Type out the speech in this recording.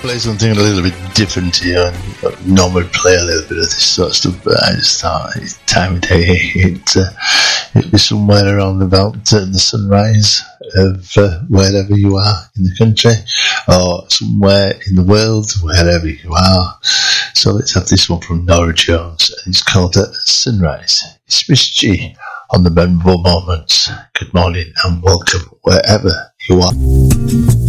Play something a little bit different here. I normally play a little bit of this sort of stuff, but I just thought it's time of day. It'd be somewhere around about the sunrise of wherever you are in the country, or somewhere in the world, wherever you are. So let's have this one from Norah Jones, and it's called Sunrise. It's Miss G on the Memorable Moments. Good morning and welcome wherever you are.